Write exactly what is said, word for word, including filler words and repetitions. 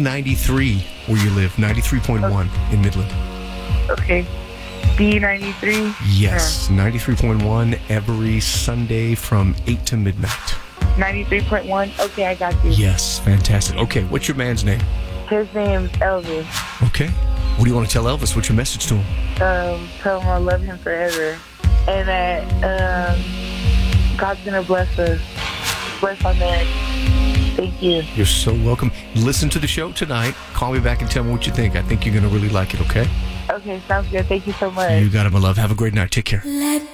ninety-three where you live, ninety-three point one in Midland. Okay. B ninety-three? Yes, ninety-three point one every Sunday from eight to midnight. ninety-three point one? Okay, I got you. Yes, fantastic. Okay, what's your man's name? His name's Elvis. Okay. What do you want to tell Elvis? What's your message to him? Um, tell him I love him forever. And that um, God's going to bless us. Bless our marriage. Thank you. You're so welcome. Listen to the show tonight. Call me back and tell me what you think. I think you're going to really like it, okay? Okay, sounds good. Thank you so much. You got it, my love. Have a great night. Take care. Let